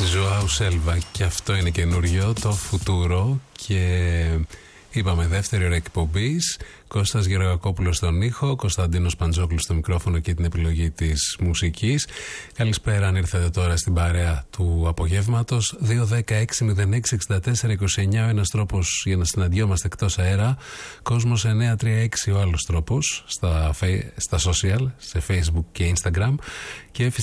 Ζωάου Σέλβα, και αυτό είναι καινούριο, το Φουτούρο. Και είπαμε δεύτερη ώρα εκπομπής. Κώστας Γεωργακόπουλος στον ήχο, Κωνσταντίνος Παντζόκλου στο μικρόφωνο και την επιλογή της μουσικής. Καλησπέρα αν ήρθατε τώρα στην παρέα του απογεύματος. 2-16-06-64-29 ο ένας τρόπος για να συναντιόμαστε εκτός αέρα. Κόσμος 936 ο άλλος τρόπος στα social, σε Facebook και Instagram. Και